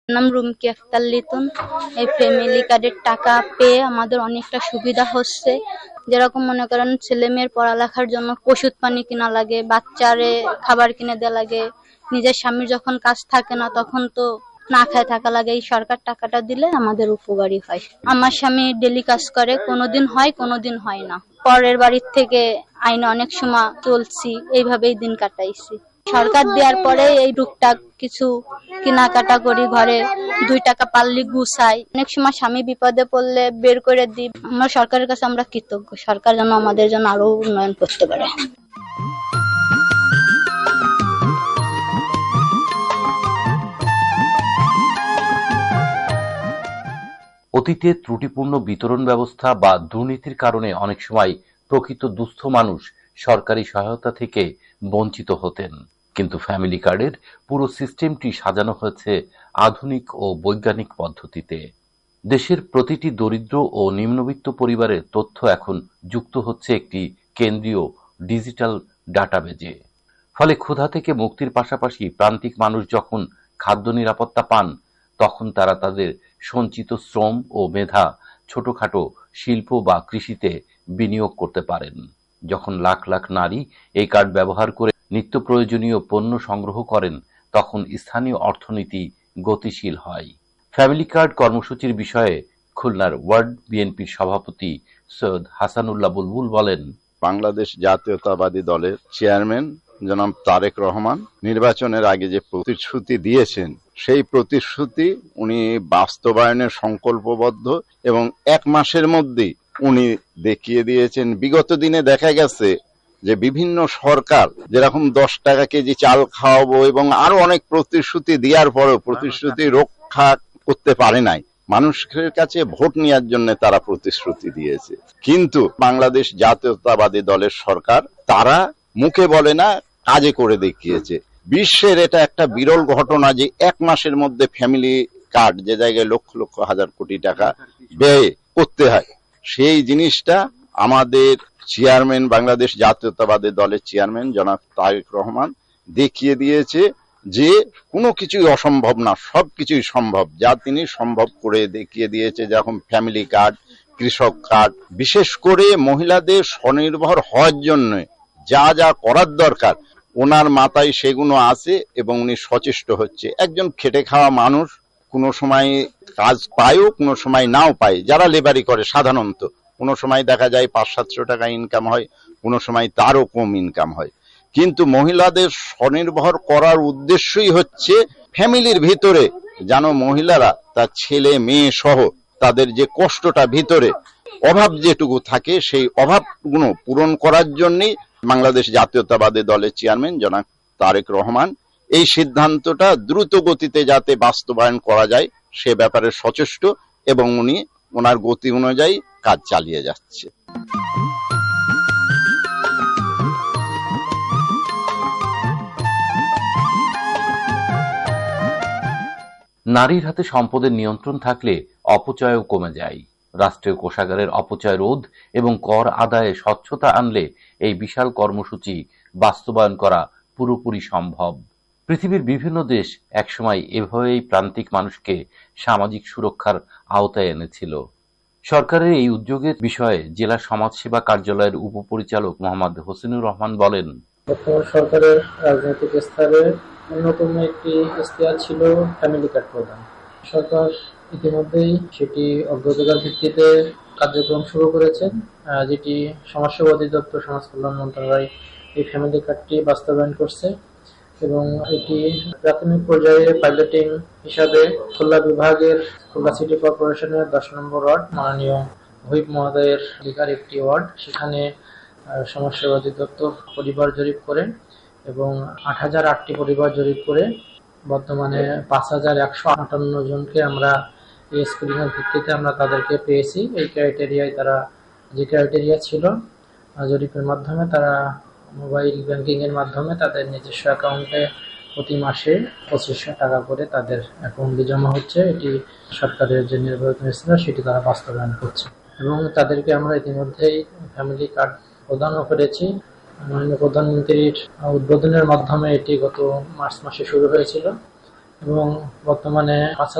নাম রুমকি আক্তার লিটন। এই ফ্যামিলি কার্ডের টাকা পেয়ে আমাদের অনেকটা সুবিধা হচ্ছে। যেরকম মনে করেন ছেলে মেয়ের পড়ালেখার জন্য ওষুধ পানি কিনা লাগে, বাচ্চারে খাবার কিনে দেওয়া লাগে, নিজের স্বামীর যখন কাজ থাকে না তখন তো না খায় থাকা লাগে। এই সরকার টাকাটা দিলে আমাদের উপকারী হয়। আমার স্বামী ডেলি কাজ করে, কোনোদিন হয় কোনোদিন হয় না। পরের বাড়ির থেকে আইনে অনেক সময় চলছি, এইভাবেই দিন কাটাইছি। সরকার দেওয়ার পরে এই টুকটাক কিছু কেনাকাটা করি, ঘরে 2 টাকা পারলে গুছাই। অনেক সময় স্বামী বিপদে পড়লে বের করে দিই। আমরা সরকারের কাছে আমরা কৃতজ্ঞ, সরকার যেন আমাদের জন্য আরো উন্নয়ন করতে পারে। অতীতে ত্রুটিপূর্ণ বিতরণ ব্যবস্থা বা দুর্নীতির কারণে অনেক সময় প্রকৃত দুস্থ মানুষ সরকারি সহায়তা থেকে বঞ্চিত হতেন, কিন্তু ফ্যামিলি কার্ডের পুরো সিস্টেমটি সাজানো হয়েছে আধুনিক ও বৈজ্ঞানিক পদ্ধতিতে। দেশের প্রতিটি দরিদ্র ও নিম্নবিত্ত পরিবারের তথ্য এখন যুক্ত হচ্ছে একটি কেন্দ্রীয় ডিজিটাল ডাটাবেজে। ফলে ক্ষুধা থেকে মুক্তির পাশাপাশি প্রান্তিক মানুষ যখন খাদ্য নিরাপত্তা পান, তখন তারা তাদের সঞ্চিত শ্রম ও মেধা ছোটখাটো শিল্প বা কৃষিতে বিনিয়োগ করতে পারেন। যখন লাখ লাখ নারী এই কার্ড ব্যবহার করে নিত্য প্রয়োজনীয় পণ্য সংগ্রহ করেন, তখন স্থানীয় অর্থনীতি গতিশীল হয়। ফ্যামিলি কার্ড কর্মসূচির বিষয়ে খুলনার ওয়ার্ড বিএনপির সভাপতি সৈয়দ হাসানুল্লাহ বুলবুল বলেন, বাংলাদেশ জাতীয়তাবাদী দলের চেয়ারম্যান জনাব তারেক রহমান নির্বাচনের আগে যে প্রতিশ্রুতি দিয়েছেন, সেই প্রতিশ্রুতি উনি বাস্তবায়নে সংকল্পবদ্ধ এবং 1 মাসের মধ্যেই উনি দেখিয়ে দিয়েছেন। বিগত দিনে দেখা গেছে যে বিভিন্ন সরকার যেরকম 10 টাকা কেজি চাল খাওয়াবো এবং আরো অনেক প্রতিশ্রুতি দেওয়ার পরেও প্রতিশ্রুতি রক্ষা করতে পারে নাই। মানুষের কাছে ভোট নেওয়ার জন্য তারা প্রতিশ্রুতি দিয়েছে, কিন্তু বাংলাদেশ জাতীয়তাবাদী দলের সরকার তারা মুখে বলে না, কাজে করে দেখিয়েছে। বিশ্বের এটা একটা বিরল ঘটনা যে 1 মাসের মধ্যে ফ্যামিলি কার্ড, যে জায়গায় লক্ষ লক্ষ হাজার কোটি টাকা ব্যয় করতে হয়, সেই জিনিসটা আমাদের চেয়ারম্যান, বাংলাদেশ জাতীয়তাবাদী দলের চেয়ারম্যান জনাব তারেক রহমান দেখিয়ে দিয়েছে যে কোনো কিছুই অসম্ভব না, সবকিছুই সম্ভব। যা তিনি সম্ভব করে দেখিয়ে দিয়েছে, যেরকম ফ্যামিলি কার্ড, কৃষক কার্ড, বিশেষ করে মহিলাদের স্বনির্ভর হওয়ার জন্য যা যা করার দরকার ওনার মাথায় সেগুলো আছে এবং উনি সচেষ্ট হচ্ছে। একজন খেটে খাওয়া মানুষ কোনো সময় কাজ পায়ও, কোনো সময় নাও পায়। যারা লেবারি করে সাধারণত কোনো সময় দেখা যায় 500-700 টাকা ইনকাম হয়, কোনো সময় তারও কম ইনকাম হয়। কিন্তু মহিলাদের স্বনির্ভর করার উদ্দেশ্যই হচ্ছে ফ্যামিলির ভিতরে যেন মহিলারা তার ছেলে মেয়ে সহ তাদের যে কষ্টটা ভিতরে অভাব যেটুকু থাকে, সেই অভাবগুলো পূরণ করার জন্যই বাংলাদেশ জাতীয়তাবাদী দলের চেয়ারম্যান জনাব তারেক রহমান এই সিদ্ধান্তটা দ্রুত গতিতে যাতে বাস্তবায়ন করা যায় সে ব্যাপারে সচেষ্ট এবং উনি ওনার গতি অনুযায়ী কাজ চালিয়ে যাচ্ছে। নারীর হাতে সম্পদের নিয়ন্ত্রণ থাকলে অপচয়ও কমে যায়। রাষ্ট্রীয় কোষাগারের অপচয় রোধ এবং কর আদায়ে স্বচ্ছতা আনলে এই বিশাল কর্মসূচি বাস্তবায়ন করা পুরোপুরি সম্ভব। পৃথিবীর বিভিন্ন দেশ একসময় এভাবেই প্রান্তিক মানুষকে সামাজিক সুরক্ষার আওতায় এনেছিল। সরকারের এই উদ্যোগের বিষয়ে জেলা সমাজসেবা কার্যালয়ের উপপরিচালক মোহাম্মদ হোসেনুর রহমান বলেন, বর্তমান সরকারের রাজনৈতিক স্তরে অন্যতম একটি ইশতেহার ছিল ফ্যামিলি কার্ড প্রদান। সরকার ইতিমধ্যেই সেটি অগ্রাধিকার ভিত্তিতে কার্যক্রম শুরু করেছেন, যেটি সমাজসেবা অধিদপ্তর, সমাজ কল্যাণ মন্ত্রণালয় এই ফ্যামিলি কার্ডটি বাস্তবায়ন করছে এবং এটি প্রাথমিক পর্যায়ে পাইলটিং হিসাবে খুলনা বিভাগের খুলনা সিটি কর্পোরেশনের 10 নম্বর ওয়ার্ড মাননীয় হুইপ মহোদয়ের এলাকার একটি ওয়ার্ড, সেখানে সমাজসেবা অধিদপ্তর পরিবার জরিপ করেন এবং 8008টি পরিবার জরিপ করে বর্তমানে 5158 জনকে আমরা এই স্ক্রিনের ভিত্তিতে আমরা তাদেরকে পেয়েছি। এই ক্রাইটেরিয়ায় তারা, যে ক্রাইটেরিয়া ছিল, জরিপের মাধ্যমে তারা মোবাইল ব্যাংকিং এর মাধ্যমে তাদের নিজস্ব অ্যাকাউন্টে প্রতি মাসে 2500 টাকা করে তাদের অ্যাকাউন্টে জমা হচ্ছে। এটি সরকারের যে নির্বাচন ছিল সেটি তারা বাস্তবায়ন করছে এবং তাদেরকে আমরা ইতিমধ্যেই ফ্যামিলি কার্ড প্রদানও করেছি। মাননীয় প্রধানমন্ত্রীর উদ্বোধনের মাধ্যমে এটি গত মার্চ মাসে শুরু হয়েছিল এবং বর্তমানে